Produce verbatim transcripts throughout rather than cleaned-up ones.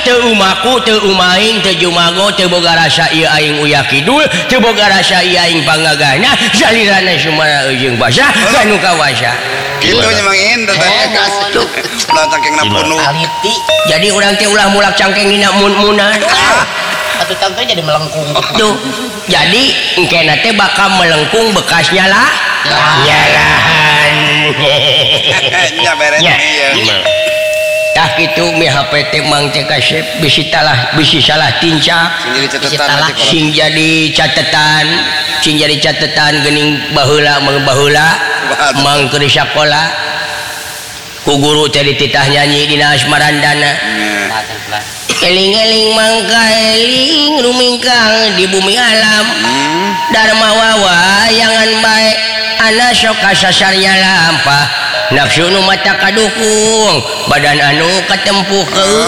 teu umaku teu umaing teu jumago teu boga rasa ieu aing uya kidul teu boga rasa ieu aing pangagana salirana sumana jeung basa kanu kawasa kitu nya Mang Indra teh ulah cangkeng napunuh jadi urang teh ulah mulak cangkeng dina mun-munan atuh tangke jadi melengkung tuh jadi engkena teh bakal melengkung bekasnya lah nyalahan nya beres ieu tah kitu mi H P teh Mang teh kasep bisi talah bisi salah tincak sing jadi catatan sing jadi catatan geuning baheula mang baheula mang keur sakola ku guru teh dititah nyanyi dina asmarandana eling-eling mangka eling rumingkang di bumi alam dharma wawayangan bae ana sok kasasarnya lampah nafsu nu mata kadukung badan anu katempuh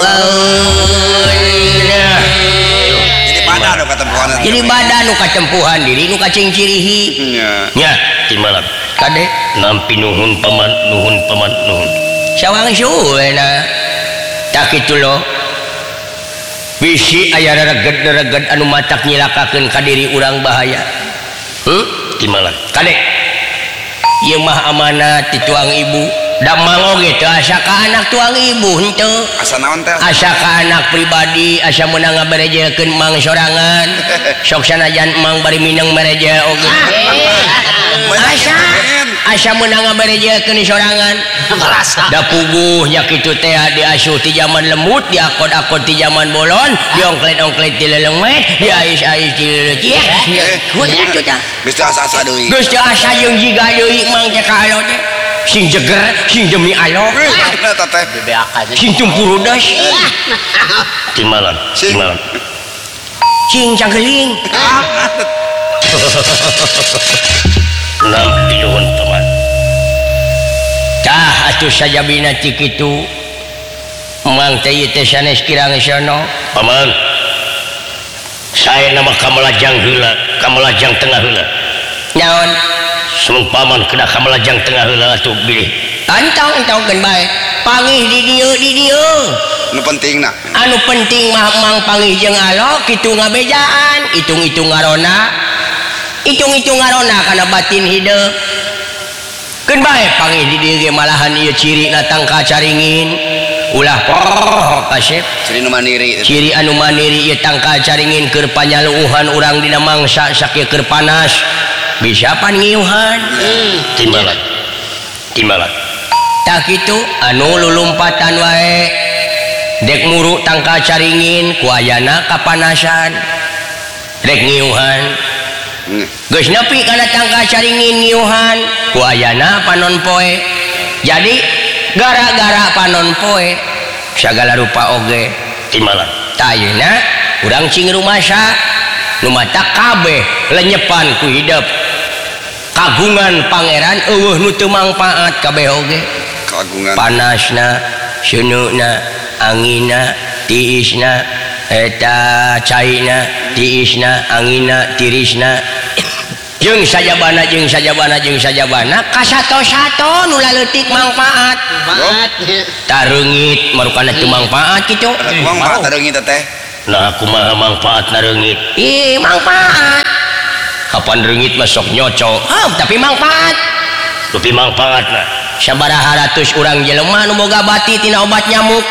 jadi badan nu katempuhan jadi badan nu katempuhan diri nu kacingcirihi nya ti malam kade nampi nuhun paman nuhun paman nuhun sawang suena tak kitu lo bisi aya reged-reged anu matak nyilakakeun ka diri urang bahaya hmm? ti malam kade ieu mah amanat ti tuang ibu da mang oge teu asa ka anak tuang ibu henteu asa naon teh asa ka anak pribadi asa meunang ngaberejekeun mang sorangan sok sanajan mang bari mineng mereje oge asa asa meunang ngaberejekeun sorangan da puguh nya kitu teh diasuh ti zaman lemut diakod-akod ti zaman bolon diongklet-ongklet ti lelemet diais-ais ti leutik kudu atuh tah geus asa-asa deui geus teu asa jeung jiga deui mang teh ka alo teh sing jeger sing demi alo eta teh bebeakan sing tumpur udas ti malam ti malam sing canggeling nampi nuhun paman tah atuh sajabina ti kitu mang teh ieu teh sanes kirang sono paman saya nama kamelajang heula kamelajang tengah heula naon semung paman kena kamelajang tengah heula atuh bilih antong-entongkeun bae pangih di dieu di dieu nu pentingna anu penting mah mang pangih jeung alo kitu ngabejaan itung-itung ngarona itung-itung ngarona kana batin hidup keun bae pangih di dieu ge malahan ieu ciri na tangka caringin ulah poh kasep ciri nu mandiri ciri anu mandiri ieu tangka caringin keur panyaluuhan urang dina mangsa sakieu keur panas bisa pan ngiuhan ti malam ti malam tak kitu anu lulumpatan wae dek muru tangka caringin ku ayana kapanasan dek ngiuhan geus nepi kana tangka caringin ngiuhan ku ayana panon poe jadi gara-gara panon poe sagala rupa oge ti malam tah ayeuna urang cing rumasa nu mata kabeh lenyepan ku hidup kagungan pangeran eueuh nu teu mangpaat kabeh oge kagungan panasna seuneuna angina tiisna eta caina tiisna angina tirisna jeung sajabana jeung sajabana jeung sajabana kasato-sato nu laleutik mangpaat tareungit marukana teu mangpaat kitu mangpaat tareungit teh nah kumaha mangpaatna reungit ih mangpaat kapan reungit mah sok nyocok oh, tapi mangpaat tapi mangpaatna sabaraha ratus urang jelema nu boga bati tina obat nyamuk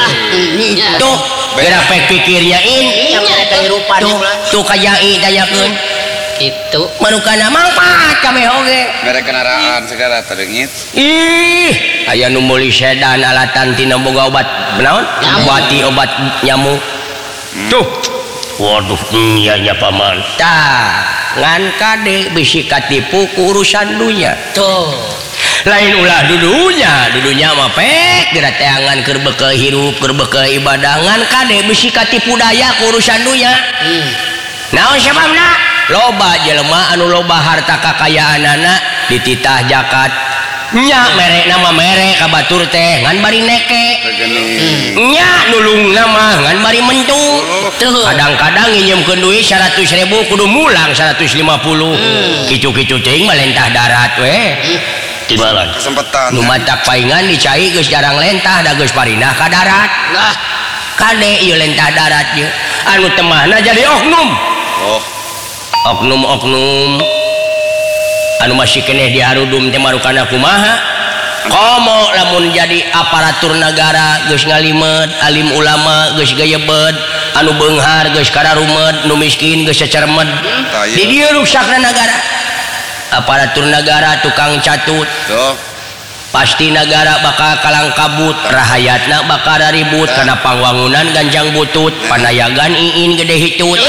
tuh geura pek pikirnya in tuh kajai dayakeun itu marukana mangpaat kabeh oge mere kendaraan segala tareungit ih aya nu meuli sedan alatan tina boga obat naon bati obat nyamuk tuh waduh iya nya paman tah ngan kade bisi katipu ku urusan dunya tuh lain ulah dudunya dudunya mah pek geura teangan keur beukeul hirup keur beukeul ibadah ngan kade bisi katipu daya ku urusan dunya hmm. naon sababna loba jelema anu loba harta kakayaanana dititah zakat nya mere nama mere ka batur teh ngan bari neke nya nulung nama ngan bari mentung kadang-kadang nginjemkeun duit seratus ribu kudu mulang seratus lima puluh kicu-kicu teuing mah lentah darat we di malam kesempatan nu matak paingan dicai geus jarang lentah da geus parindah ka darat Kade ieu lentah darat ieu. Anu temahna jadi oknum. Oh. Oknum-oknum anu masih keneh diharudum teh marukana kumaha? Komo lamun jadi aparatur negara geus ngalimet, alim ulama geus gayebet, anu beunghar geus kararumet, nu miskin geus cecermet. Di dieu rusakna negara. Aparatur negara tukang catut. Tuh. Pasti negara bakal kalang kabut, rahayatna bakal ribut karena pangwangunan ganjang butut, panayagan iin gede hitut.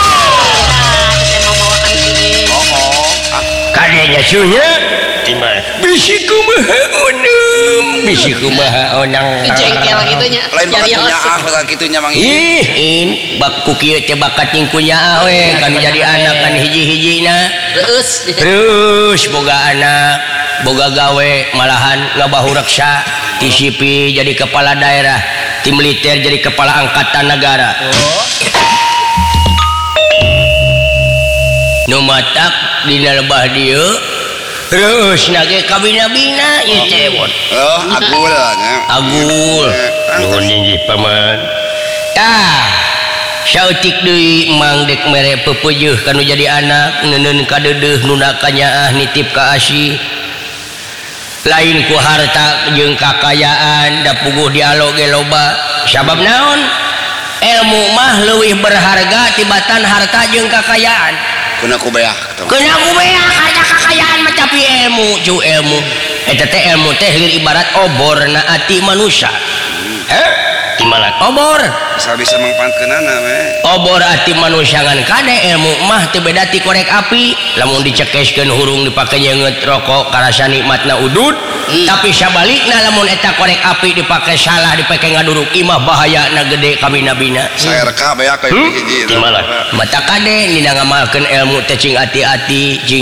Kadenya sunya Timah. bisi kumaha onam, bisi kumaha onang. Jengkel gitunya. Lain bakat Jadi punya asik. ah bakat kitunya mang. Ih, in bak kukieu teh bakat tingkunya we kan jadi anak kan hiji-hijina. Terus. Terus boga anak, boga gawe malahan ngabahu reksa, T C P jadi kepala daerah, di militer jadi kepala angkatan negara. Nu matak dina lebah dieu terus nage kabina-bina ieu teh. Oh, agul nya. Agul. Nuhun injih paman. Tah sautik deui emang dek mere pepeueuh kanu jadi anak neuneun ka deudeuh nu kanyaah nitip ka asih. Lain ku harta jeung kakayaan da puguh dialog ge loba. Sabab naon? Ilmu mah leuwih berharga tibatan harta jeung kakayaan. Kuna kubeah. Kena kubeah harta kakayaan mah tapi ilmu, cu ilmu. Eta teh ilmu teh ibarat oborna ati manusia. Heh? Timalak. Obor. Bisa bisa mangpantkeunana we. Obor ati manusia ngan kade ilmu mah teu beda ti korek api. Lamun dicekeskeun hurung dipake nyeungeut rokok karasa nikmatna udud, hmm. tapi sabalikna lamun eta korek api dipake salah dipake ngaduruk imah bahayana gede kabina-bina. Saya reka beak ka hiji. Timalak. Mata kade nina ngamalkeun ilmu teh cing ati-ati cing